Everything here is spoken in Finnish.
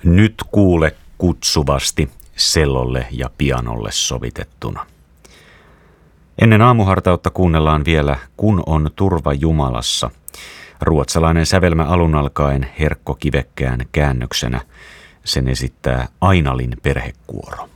Nyt kuule kutsuvasti sellolle ja pianolle sovitettuna. Ennen aamuhartautta kuunnellaan vielä Kun on turva Jumalassa. Ruotsalainen sävelmä alun alkaen Herkko Kivekkään käännöksenä. Sen esittää Ainalin perhekuoro.